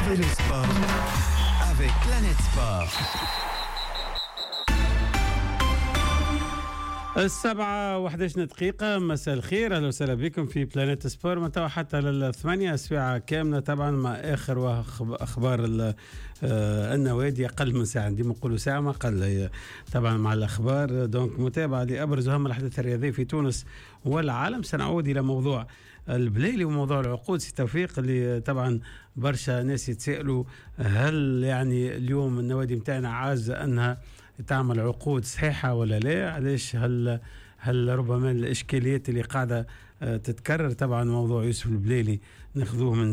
Vivez le sport avec Planète Sport. 7:11 مساء الخير، اهلا وسهلا بكم في بلانيت سبور. من توا حتى لل8 ساعة كاملة طبعا مع اخر اخبار النوادي. اقل من ساعة، ديما نقولوا ساعة ما قل طبعا مع الاخبار. دونك متابعة لابرز واهم الاحداث الرياضية في تونس والعالم. سنعود الى موضوع البليلي وموضوع العقود سي توفيق، اللي طبعا برشا ناس يتسائلوا هل يعني اليوم النوادي متاعنا عاجزة انها تعمل عقود صحيحة ولا لا؟ علاش هل ربما الإشكاليات اللي قاعدة تتكرر؟ طبعا موضوع يوسف البليلي ناخذوه من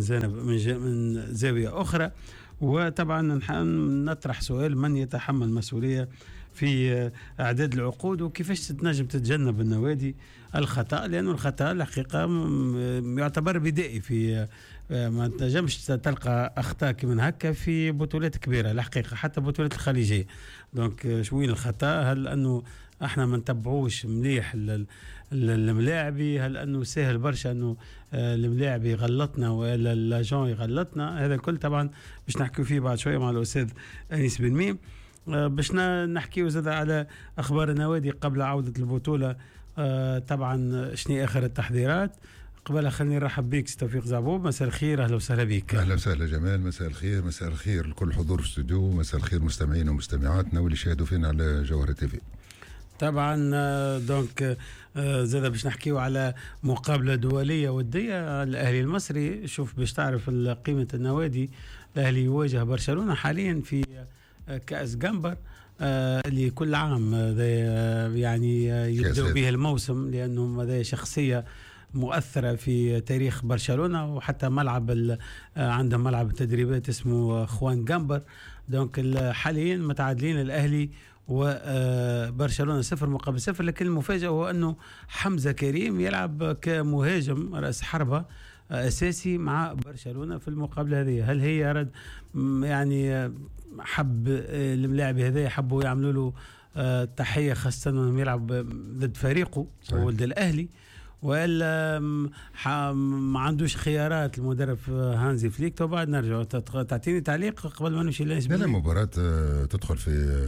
زاوية أخرى. وطبعا نطرح سؤال: من يتحمل مسؤولية في إعداد العقود، وكيفاش تنجم تتجنب النوادي الخطأ؟ لأنه الخطأ الحقيقة يعتبر بدائي، في ما تنجمش تلقى أخطاء كمن هكا في بطولات كبيرة الحقيقة، حتى بطولات الخليجية. دونك شوين الخطأ؟ هل أنه احنا ما نتبعوش مليح الملاعبي؟ هل انه سهل برشا انه الملاعبي يغلطنا ولا اللاجون يغلطنا؟ هذا الكل طبعا باش نحكيو فيه بعد شويه مع الاستاذ انيس بن ميم. باش نحكيو زاد على اخبار النوادي قبل عوده البطوله. طبعا شنو اخر التحضيرات؟ قبل خليني نرحب بك توفيق زعبوب. مساء الخير، اهلا وسهلا بك. اهلا وسهلا جمال، مساء الخير. مساء الخير لكل حضور في الاستوديو، مساء الخير مستمعين ومستمعاتنا واللي شاهدوا فينا على جوهرة تيفي. طبعا دونك زاد باش نحكيو على مقابله دوليه وديه. الاهلي المصري، شوف باش تعرف قيمه النوادي، الاهلي يواجه برشلونه حاليا في كاس جامبر اللي كل عام يعني يبدأ به الموسم، لانه هذا شخصيه مؤثرة في تاريخ برشلونة، وحتى ملعب عندهم ملعب تدريبات اسمه خوان جامبر. دونك حاليا متعادلين الأهلي وبرشلونة 0-0. لكن المفاجأة هو أنه حمزة كريم يلعب كمهاجم رأس حربة أساسي مع برشلونة في المقابلة هذه. هل هي رد يعني حب الملاعب هذا يحبوا يعملوا له تحية، خاصة أنه يلعب ضد فريقه ضد الأهلي، وإلا ما عندوش خيارات المدرب هانزي فليك؟ وبعد نرجع تعطيني تعليق قبل ما نمشي للاسبوع. لا مباراة تدخل في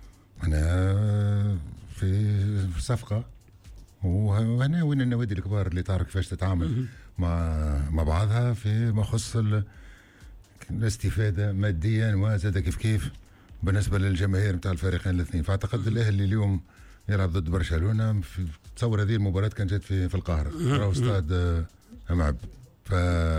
في صفقة، وهنا وين النوادي الكبار اللي تعرف كيفاش تتعامل مع بعضها في ما يخص الاستفادة ماديا وزاد كيف بالنسبة للجماهير نتاع الفريقين الاثنين. فاعتقد الاهلي اليوم يلعب ضد برشلونة. تصور هذه المباراة كانت جات في القاهرة، راهو استاد معب. ف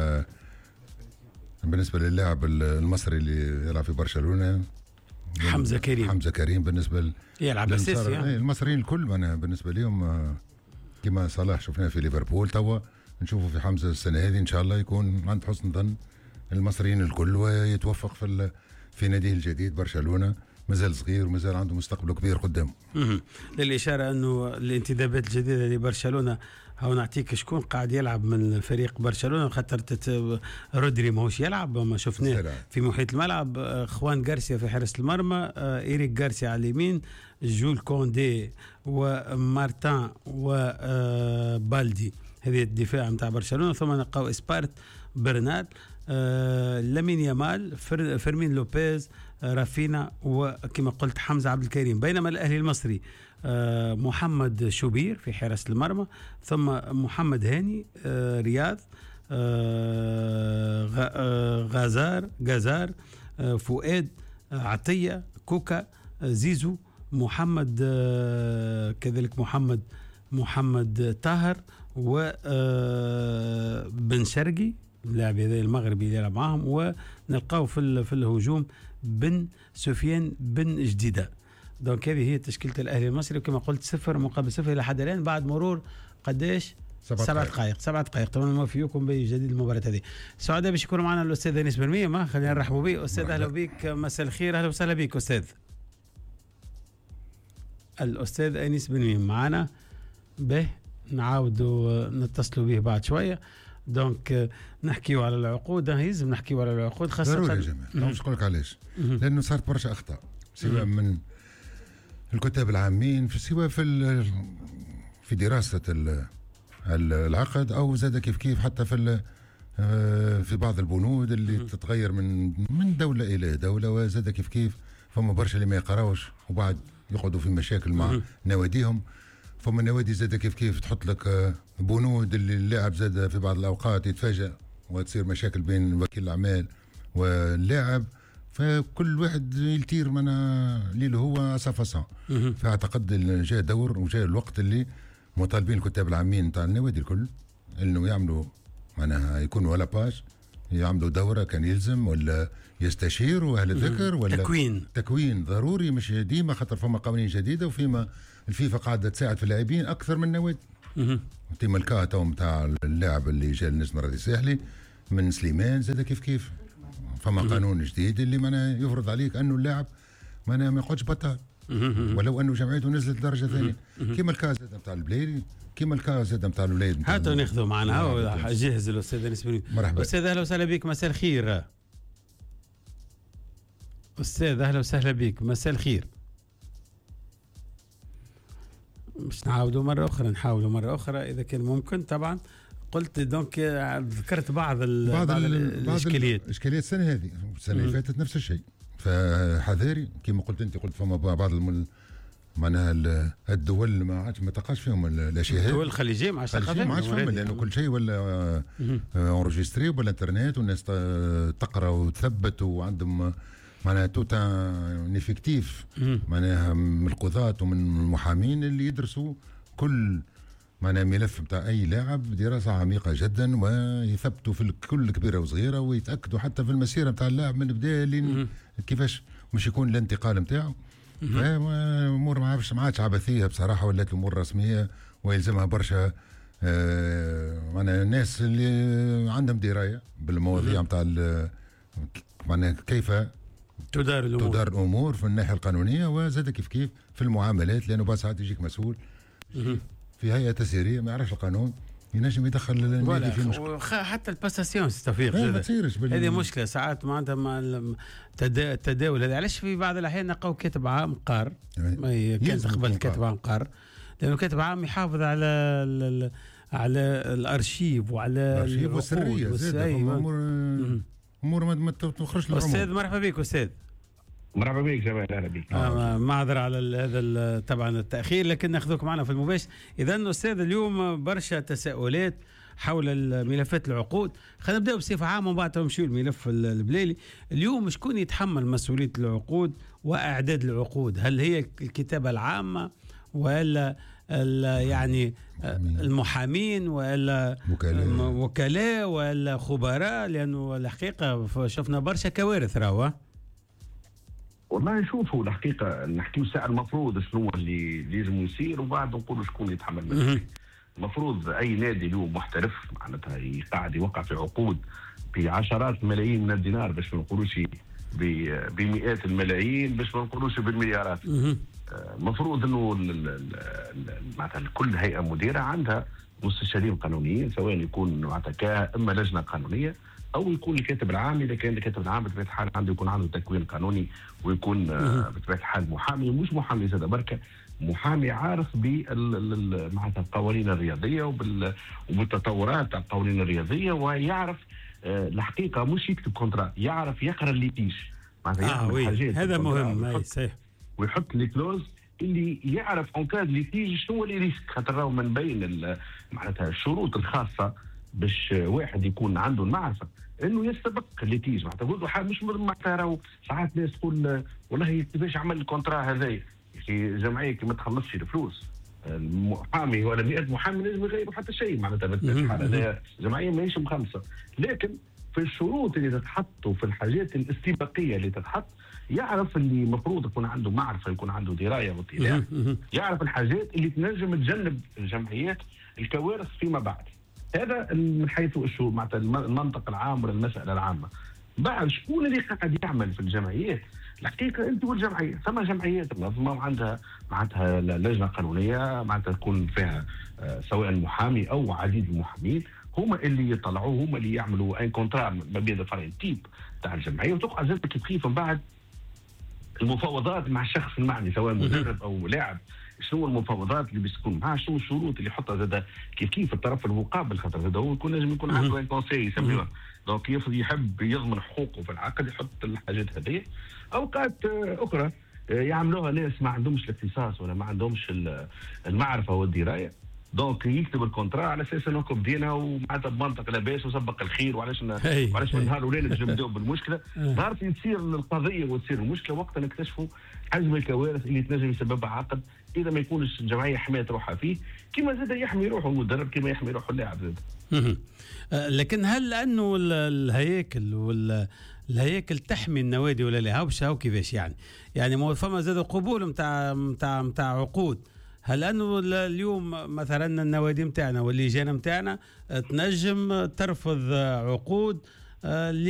بالنسبة للاعب المصري اللي يلعب في برشلونة حمزة كريم بالنسبة يلعب أساسي يعني. المصريين الكل أنا بالنسبة لهم كما صلاح شفناه في ليفربول، توا نشوفه في حمزة السنة هذه إن شاء الله يكون عند حسن ظن المصريين الكل ويتوفق في ناديه الجديد برشلونة. مازال صغير ومازال عنده مستقبل كبير قدامه. للإشارة أنه الانتدابات الجديدة لبرشلونة، هو نعطيك شكون قاعد يلعب من فريق برشلونة، خاطر رودري ماهوش يلعب، ما شفناه في محيط الملعب. خوان غارسيا في حراسة المرمى، إيريك غارسيا على اليمين، جول كوندي ومارتان وبالدي، هذه الدفاع متاع برشلونة. ثم نلقاو إسبارت، برنارد، لامين يامال، فيرمين لوبيز، رافينا، وكما قلت حمزة عبد الكريم. بينما الأهلي المصري محمد شوبير في حراسة المرمى، ثم محمد هاني، رياض، غازار، فؤاد، عطية، كوكا، زيزو، محمد، كذلك محمد طاهر، وبن شرقي اللاعب هذا المغربي اللي يلعب معهم. ونلقاو في الهجوم بن سفيان بن جديدة. دونك هذه هي تشكيلة الأهلي المصري، وكما قلت 0-0 إلى حد الآن بعد مرور قداش 7 دقائق. طبعا نوفيكم بجديد المباراة هذه. سعداء باش يكونوا معنا الأستاذ أنيس بن ميم. خلينا نرحبوا به. أستاذ أهلا بك، مساء الخير، أهلا وسهلا بك أستاذ. الأستاذ أنيس بن ميم معنا، به نعاودوا نتصلوا به بعد شوية. دونك نحكيو على العقود، لازم نحكيو على العقود خاصة ضروري يا جماعة. مش نقول لك علاش، لأنه صارت برشا أخطاء سواء من الكتاب العامين سواء في دراسة العقد، أو زاد كيف حتى في في بعض البنود اللي تتغير من دولة إلى دولة، وزاد كيف فما برشا اللي ما يقراوش وبعد يقعدوا في مشاكل مع نواديهم. فما نوادي زاد كيف تحط لك بنود اللي اللاعب زاد في بعض الأوقات يتفاجأ وتصير مشاكل بين وكيل الأعمال واللاعب، فكل واحد يلتير من اللي هو صفصة. فاعتقد جاء دور وجاء الوقت اللي مطالبين الكتاب العامين تاع النوادي الكل انه يعملوا معناها يكونوا ولا باج، يعملوا دورة كان يلزم، ولا يستشيروا أهل الذكر، ولا تكوين ضروري مش ديما، خاطر فما قوانين جديدة وفيما الفيفا قاعدة تساعد في اللاعبين أكثر من النوادي. تيما الكا تو نتاع اللاعب اللي جا النجم الرياضي الساحلي من سليمان زاد كيف فما قانون جديد اللي معناها يفرض عليك أنه اللاعب معناها ما يقعدش بطال ولو أنه جمعيته نزلت درجة ثانية، كيما الكا زاد نتاع البليري، كيما الكا زاد نتاع الولاد. هاتوا ناخذوا معنا جهز الأستاذ نسبي. مرحبا أستاذ، أهلا وسهلا بك، مساء الخير. أستاذ أهلا وسهلا بك، مساء الخير. مش نحاولوا مرة أخرى إذا كان ممكن. طبعا قلت دونك ذكرت بعض الإشكاليات. إشكاليات السنة هذه، السنة اللي فاتت نفس الشيء، فحذاري كما قلت أنت، قلت فما بعض معناها الدول ما تقاش فيهم الاشياء. الدول الخليجيه ما عادش فيهم لانه كل شيء ولا اونرجستري بالانترنت، والناس تقرا وتثبت وعندهم معناها توتا نيفيكتيف معناها من القضاة ومن المحامين اللي يدرسوا كل معناها ملف بتاع اي لاعب دراسه عميقه جدا، ويثبتوا في كل كبيره وصغيره، ويتاكدوا حتى في المسيره بتاع اللاعب من البدايه كيفاش مش يكون الانتقال نتاعو. امور ما عادش عبثيه بصراحه، ولات الامور رسميه ويلزمها برشا معناها الناس اللي عندهم درايه بالمواضيع نتاع معناها كيف تدار الامور في الناحيه القانونيه، وزاد كيف في المعاملات، لانه بس ساعات يجيك مسؤول في هيئه تسييريه ما يعرفش القانون ينجم يدخل النادي في مشكله. حتى الباساسيون ستفيق ما تصيرش هذه مشكله ساعات معناتها التداول هذا. علاش في بعض الاحيان نلقاو كاتب عام قار ما كانت قبل كاتب عام قار، لانه كاتب عام يحافظ على الارشيف وعلى الارشيف والسريه امور ما تخرجش للعموم. استاذ مرحبا بك. استاذ مرحبا بك جمال، اهلا بك. معذره على هذا طبعا التاخير، لكن ناخذوك معنا في المباشر. اذا استاذ اليوم برشا تساؤلات حول الملفات العقود. خلينا نبداو بصفه عامه ومن بعد نمشيو الملف البليلي. اليوم شكون يتحمل مسؤوليه العقود واعداد العقود؟ هل هي الكتابه العامه ولا يعني المحامين ولا وكلاء ولا خبراء؟ لانه الحقيقه شفنا برشا كوارث راهو. والله شوفوا الحقيقه نحكيو ساعه المفروض شنو اللي لازم يصير وبعد نقولوا شكون يتحمل المسؤوليه. المفروض اي نادي اليوم محترف معناتها قاعد يوقع في عقود بعشرات الملايين من الدينار، باش ما نقولوش بمئات الملايين، باش ما نقولوش بالمليارات. المفروض انه معناتها كل هيئه مديره عندها مستشارين قانونيين، سواء يكون معناتها اما لجنه قانونيه او يكون الكاتب العام. اذا كان الكاتب العام بطبيعه الحال عنده يكون عنده تكوين قانوني، ويكون بطبيعه الحال محامي، مش محامي زاد بركه، محامي عارف معناتها القوانين الرياضيه وبالتطورات تاع القوانين الرياضيه، ويعرف الحقيقه مش يكتب كونترا، يعرف يقرا الليتيج معناتها هذا مهم صحيح، ويحط لي كلوز اللي يعرف اون كاد ليتيج شنو اللي ريسك. خاطر راهو من بين معناتها الشروط الخاصه باش واحد يكون عنده المعرفه انه يستبق الليتيج. معناتها نقول له مش معناتها راهو ساعات ناس تقول والله كيفاش عمل الكونترا هذايا في جمعيه كي ما تخلصش الفلوس، المحامي ولا 100 محامي لازم يغيروا حتى شيء معناتها بالحاله جمعيه ماهيش مخلصه. لكن في الشروط اللي تتحط وفي الحاجات الاستباقيه اللي تتحط يعرف اللي المفروض يكون عنده معرفه، يكون عنده درايه واطلاع، يعرف الحاجات اللي تنجم تجنب الجمعيات الكوارث فيما بعد. هذا من حيث معناتها المنطق العام ولا المساله العامه. بعد شكون اللي قاعد يعمل في الجمعيات؟ الحقيقه انت والجمعيه، ثم جمعيات منظمه عندها معناتها لجنه قانونيه معناتها تكون فيها سواء محامي او عديد المحامين، هما اللي يطلعوا، هما اللي يعملوا ان كونترا ما بين الفرعين تيب تاع الجمعيه، وتقع زاد كيف من بعد المفاوضات مع الشخص المعني سواء مدرب او لاعب. شنو المفاوضات اللي بتكون معاه؟ شنو الشروط اللي يحطها زاد كيف الطرف المقابل، خاطر زاد هو يكون لازم يكون عنده ان كونسي يسميوها. دونك يحب يضمن حقوقه في العقد يحط الحاجات هذه. اوقات اخرى يعملوها ناس ما عندهمش الاختصاص ولا ما عندهمش المعرفه والدرايه، دونك يكتب الكونترا على اساس انه بدينا ومعناتها بمنطق لاباس وسبق الخير، وعلاش من نهار الاولاني باش نبداو بالمشكله. نهار تصير القضيه وتصير المشكله وقتها نكتشفوا حجم الكوارث اللي تنجم يسببها عقد اذا ما يكونش الجمعيه حمايه روحها فيه، كما زاد يحمي روحه المدرب كما يحمي روحه اللاعب زاد. لكن هل انه الهياكل تحمي النوادي ولا لا؟ هاو كيفاش يعني فما زاد قبول نتاع عقود. هل انه اليوم مثلا النوادي نتاعنا واللجان نتاعنا تنجم ترفض عقود